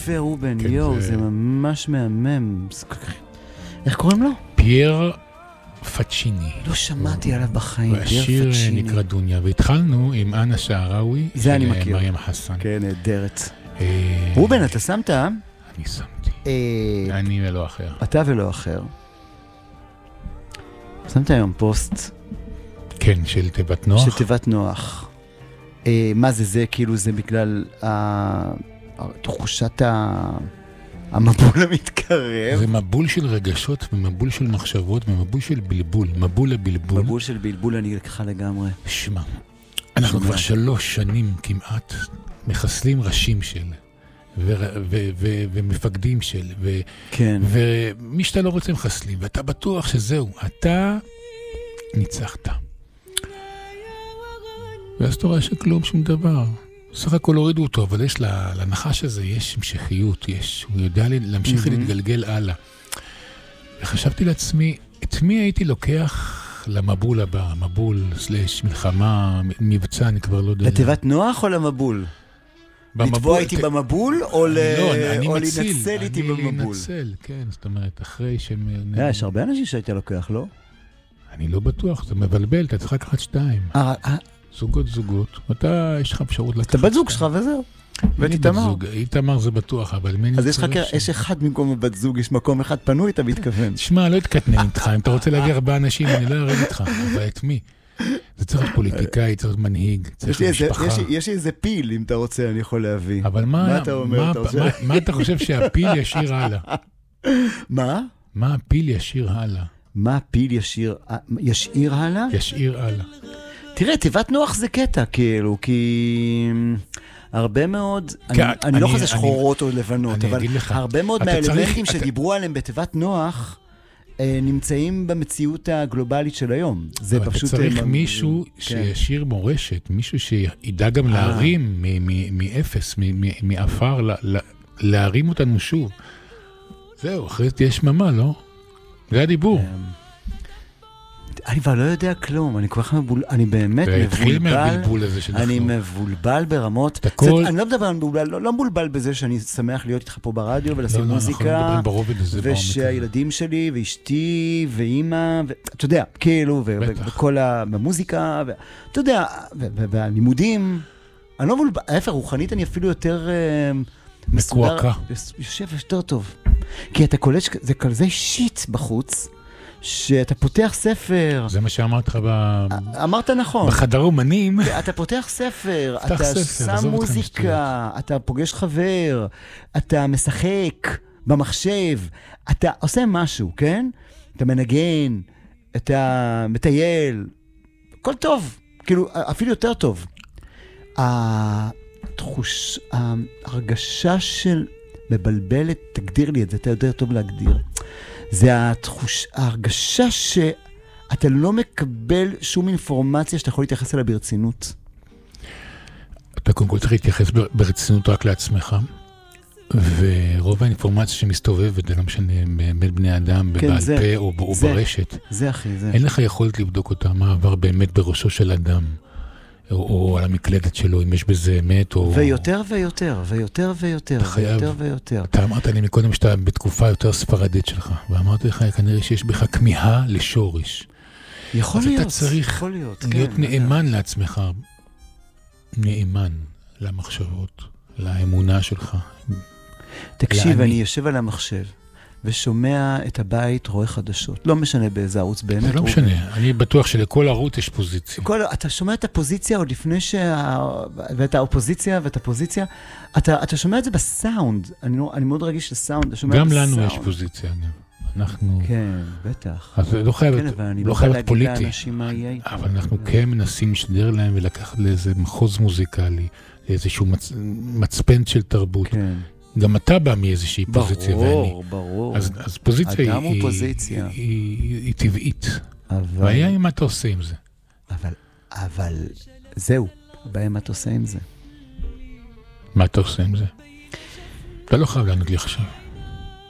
יפה, רובן, יואו, זה ממש מהמם. איך קוראים לו? פייר פצ'יני. לא שמעתי עליו בחיים. והשיר נקרא דוניה, והתחלנו עם אנה שעראוי. זה אני מכיר. של מרים חסן. כן, נהדרת. רובן, אתה שמת? אני שמתי. אני ולא אחר. אתה ולא אחר. שמת היום פוסט. כן, של תיבת נוח. של תיבת נוח. מה זה כאילו זה בגלל תחושת המבול המתקרב. זה מבול של רגשות ומבול של מחשבות ומבול של בלבול. מבול לבלבול. מבול של בלבול אני לקחה לגמרי. שמע, אנחנו כבר 3 שנים כמעט מחסלים ראשים של ומפקדים של ומי שאתה לא רוצה מחסלים ואתה בטוח שזהו, אתה ניצחת. ואז אתה רואה שכלום, שום דבר. סך הכל הורידו אותו, אבל יש לנחש הזה, יש המשכיות, הוא יודע להמשיך להתגלגל הלאה. וחשבתי לעצמי, את מי הייתי לוקח למבול הבא, מבול, מלחמה, מבצע, אני כבר לא יודע. לתיבת נוח או למבול? לתבוע איתי במבול, או לנצל איתי במבול? לנצל, כן, זאת אומרת, אחרי שהם... יש הרבה אנשים שהיית לוקח, לא? אני לא בטוח, זה מבלבל, אתה צריך לקחת 2. זוגות, אתה, יש לך אפשרות לקחת. אתה בת זוג שלך וזהו. ותתאמר. איתמר זה בטוח, אבל אז יש אחד במקום בבת זוג, יש מקום אחד פנוי, אתה מתכוון. שמע, לא התקטנן איתך, אם אתה רוצה להביא 4 אנשים, אני לא אראה איתך, אבל את מי? זה צריך להיות פוליטיקאי, צריך להיות מנהיג, צריך להיות משפחה. יש לי איזה פיל, אם אתה רוצה, אני יכול להביא. אבל מה אתה חושב שהפיל ישיר הלאה? מה? מה הפיל ישיר הלאה? מה הפיל ישיר הלאה? ישיר הלאה. תראה, תיבת נוח זה קטע, כאילו, כי הרבה מאוד, אני לא חושב שחורות או לבנות, אבל הרבה מאוד מהאלמנטים שדיברו עליהם בתיבת נוח, נמצאים במציאות הגלובלית של היום. זה פשוט... אתה צריך מישהו שישיר מורשת, מישהו שידע גם להרים מאפס, מאפר, להרים אותנו שוב. זהו, אחרי זה יש ממה, לא? זה הדיבור. אני כבר לא יודע כלום, אני באמת מבולבל, אני מבולבל ברמות, אני לא מדבר על מבולבל, לא מבולבל בזה שאני שמח להיות איתך פה ברדיו ולשים מוזיקה, ושהילדים שלי ואשתי ואימא, אתה יודע, כאילו, וכל המוזיקה, אתה יודע, והלימודים, אני לא מבולבל, ההפך, רוחנית אני אפילו יותר מסודר, יושב יותר טוב, כי אתה קולט שזה כזה שיט בחוץ, שאתה פותח ספר. זה מה שאמרת לך אמרת נכון. בחדר אומנים. אתה פותח ספר, אתה שם מוזיקה, אתה פוגש חבר, אתה משחק במחשב, אתה עושה משהו, כן? אתה מנגן, אתה מטייל, הכל טוב, כאילו אפילו יותר טוב. ההרגשה של מבלבלת, תגדיר לי את זה, אתה יותר טוב להגדיר. זה ההרגשה שאתה לא מקבל שום אינפורמציה שאתה יכול להתייחס אליה ברצינות. אתה קודם כל צריך להתייחס ברצינות רק לעצמך, ורוב האינפורמציה שמסתובבת, זה לא משנה, בין בני אדם, בבעל פה או ברשת. זה אחי, זה. אין לך יכולת לבדוק אותה, מה עבר באמת בראשו של אדם, או על המקלדת שלו, אם יש בזה אמת, או... ויותר ויותר, ויותר ויותר, ויותר ויותר. אתה אמרת לי מקודם שאתה בתקופה יותר ספרדית שלך, ואמרתי לך, כנראה שיש בך כמיהה לשורש. יכול להיות, אז אתה צריך להיות נאמן לעצמך, נאמן למחשבות, לאמונה שלך. תקשיב, אני יושב על המחשב, ושומע את הבית רואה חדשות. לא משנה באיזה ערוץ באמת. זה לא משנה. אני בטוח שלכל ערוץ יש פוזיציה. אתה שומע את הפוזיציה עוד לפני ואת האופוזיציה ואת הפוזיציה. אתה שומע את זה בסאונד. אני מאוד רגיש לסאונד. גם לנו יש פוזיציה. אנחנו... כן, בטח. אז לא חייבת פוליטי. אבל אנחנו כן מנסים לשדר להם ולקחת לאיזה מחוז מוזיקלי, לאיזשהו מצפן של תרבות. כן. גם אתה בא מאיזושהי פוזיציה ואני. ברור. אז פוזיציה אדם הוא פוזיציה. היא טבעית. והיה עם מה אתה עושה עם זה. אבל זהו, הבעיה מה אתה עושה עם זה. מה אתה עושה עם זה? אתה לא חייב לענות לי עכשיו.